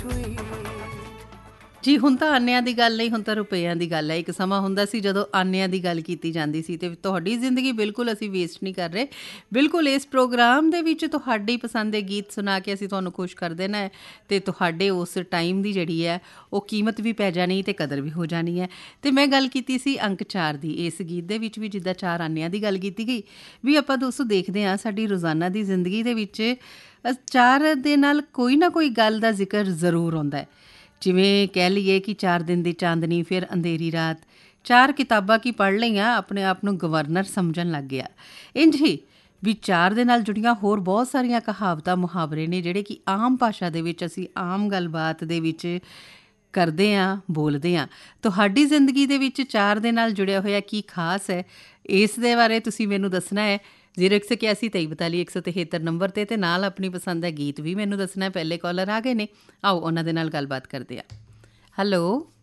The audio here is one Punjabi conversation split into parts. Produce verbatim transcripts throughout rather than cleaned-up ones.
ਜੀ ਹੁਣ ਤਾਂ ਆਨਿਆਂ ਦੀ ਗੱਲ ਨਹੀਂ, ਹੁਣ ਤਾਂ ਰੁਪਈਆਂ ਦੀ ਗੱਲ ਹੈ। ਇੱਕ ਸਮਾਂ ਹੁੰਦਾ ਸੀ ਜਦੋਂ ਆਨਿਆਂ ਦੀ ਗੱਲ ਕੀਤੀ ਜਾਂਦੀ ਸੀ, ਅਤੇ ਤੁਹਾਡੀ ਜ਼ਿੰਦਗੀ ਬਿਲਕੁਲ ਅਸੀਂ ਵੇਸਟ ਨਹੀਂ ਕਰ ਰਹੇ। ਬਿਲਕੁਲ ਇਸ ਪ੍ਰੋਗਰਾਮ ਦੇ ਵਿੱਚ ਤੁਹਾਡੀ ਪਸੰਦ ਦੇ ਗੀਤ ਸੁਣਾ ਕੇ ਅਸੀਂ ਤੁਹਾਨੂੰ ਖੁਸ਼ ਕਰ ਦੇਣਾ ਹੈ, ਅਤੇ ਤੁਹਾਡੇ ਉਸ ਟਾਈਮ ਦੀ ਜਿਹੜੀ ਹੈ ਉਹ ਕੀਮਤ ਵੀ ਪੈ ਜਾਣੀ ਅਤੇ ਕਦਰ ਵੀ ਹੋ ਜਾਣੀ ਹੈ। ਅਤੇ ਮੈਂ ਗੱਲ ਕੀਤੀ ਸੀ ਅੰਕ ਚਾਰ ਦੀ। ਇਸ ਗੀਤ ਦੇ ਵਿੱਚ ਵੀ ਜਿੱਦਾਂ ਚਾਰ ਆਨਿਆਂ ਦੀ ਗੱਲ ਕੀਤੀ ਗਈ, ਵੀ ਆਪਾਂ ਦੋਸਤੋ ਦੇਖਦੇ ਹਾਂ ਸਾਡੀ ਰੋਜ਼ਾਨਾ ਦੀ ਜ਼ਿੰਦਗੀ ਦੇ ਵਿੱਚ ਅ, ਚਾਰ ਦੇ ਨਾਲ ਕੋਈ ਨਾ ਕੋਈ ਗੱਲ ਦਾ ਜ਼ਿਕਰ ਜ਼ਰੂਰ ਆਉਂਦਾ ਹੈ। ਜਿਵੇਂ ਕਹਿ ਲਈਏ ਕਿ ਚਾਰ ਦਿਨ ਦੀ ਚਾਂਦਨੀ, ਫਿਰ ਅੰਧੇਰੀ ਰਾਤ, ਚਾਰ ਕਿਤਾਬਾਂ ਕੀ ਪੜ੍ਹ ਲਈਆਂ, ਆਪਣੇ ਆਪ ਨੂੰ ਗਵਰਨਰ ਸਮਝਣ ਲੱਗ ਗਿਆ। ਇੰਝ ਹੀ ਵੀ ਚਾਰ ਦੇ ਨਾਲ ਜੁੜੀਆਂ ਹੋਰ ਬਹੁਤ ਸਾਰੀਆਂ ਕਹਾਵਤਾਂ, ਮੁਹਾਵਰੇ ਨੇ ਜਿਹੜੇ ਕਿ ਆਮ ਭਾਸ਼ਾ ਦੇ ਵਿੱਚ ਅਸੀਂ ਆਮ ਗੱਲਬਾਤ ਦੇ ਵਿੱਚ ਕਰਦੇ ਹਾਂ, ਬੋਲਦੇ ਹਾਂ। ਤੁਹਾਡੀ ਜ਼ਿੰਦਗੀ ਦੇ ਵਿੱਚ ਚਾਰ ਦੇ ਨਾਲ ਜੁੜਿਆ ਹੋਇਆ ਕੀ ਖਾਸ ਹੈ, ਇਸ ਦੇ ਬਾਰੇ ਤੁਸੀਂ ਮੈਨੂੰ ਦੱਸਣਾ ਹੈ। ਜ਼ੀਰੋ ਇੱਕ ਸੌ ਇਕਿਆਸੀ ਤੇਈ ਬਤਾਲੀ ਇੱਕ ਸੌ ਤਿਹੱਤਰ ਨੰਬਰ 'ਤੇ ਅਤੇ ਨਾਲ ਆਪਣੀ ਪਸੰਦ ਦਾ ਗੀਤ ਵੀ ਮੈਨੂੰ ਦੱਸਣਾ। ਪਹਿਲੇ ਕਾਲਰ ਆ ਗਏ ਨੇ, ਆਓ ਉਹਨਾਂ ਦੇ ਨਾਲ ਗੱਲਬਾਤ ਕਰਦੇ ਹਾਂ। ਹੈਲੋ,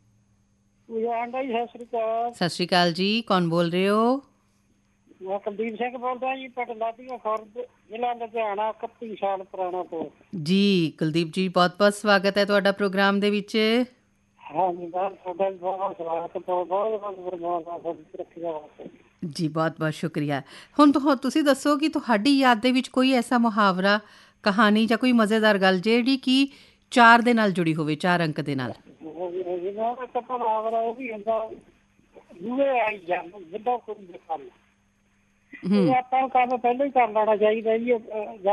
ਸਤਿ ਸ੍ਰੀ ਅਕਾਲ। ਸਤਿ ਸ਼੍ਰੀ ਅਕਾਲ ਜੀ, ਕੌਣ ਬੋਲ ਰਹੇ ਹੋ? ਮੈਂ ਕੁਲਦੀਪ ਸਿੰਘ ਬੋਲਦਾ ਜੀ, ਪਿੰਡ ਲਾਧੀਆਂ ਖੁਰਦ, ਜ਼ਿਲ੍ਹਾ ਲੁਧਿਆਣਾ, ਇਕੱਤੀ ਸਾਲ ਪੁਰਾਣਾ ਕੋਲ। ਜੀ ਕੁਲਦੀਪ ਜੀ, ਬਹੁਤ ਬਹੁਤ ਸਵਾਗਤ ਹੈ ਤੁਹਾਡਾ ਪ੍ਰੋਗਰਾਮ ਦੇ ਵਿੱਚ। ਹਾਂਜੀ, ਬਹੁਤ ਤੁਹਾਡਾ ਵੀ ਬਹੁਤ ਸਵਾਗਤ, ਬਹੁਤ ਬਹੁਤ ਰੱਖਿਆ। ਜੀ ਬਹੁਤ ਬਹੁਤ ਸ਼ੁਕਰੀਆ। ਹੁਣ ਤੁਹ ਤੁਸੀਂ ਦੱਸੋ ਕਿ ਤੁਹਾਡੀ ਯਾਦ ਦੇ ਵਿੱਚ ਕੋਈ ਐਸਾ ਮੁਹਾਵਰਾ, ਕਹਾਣੀ ਜਾਂ ਕੋਈ ਮਜ਼ੇਦਾਰ ਗੱਲ ਜਿਹੜੀ ਕਿ ਚਾਰ ਦੇ ਨਾਲ ਜੁੜੀ ਹੋਵੇ, ਚਾਰ ਅੰਕ ਦੇ ਨਾਲ। ਇੱਕ ਮੁਹਾਵਰਾ ਉਹ ਵੀ ਹੁੰਦਾ, ਜੂਏ ਆਈ ਜੰਮ ਜਿੱਦਾਂ ਕੋਈ ਕੰਮ, ਆਪਾਂ ਨੂੰ ਕੰਮ ਪਹਿਲਾਂ ਹੀ ਕਰ ਲੈਣਾ ਚਾਹੀਦਾ ਜੀ।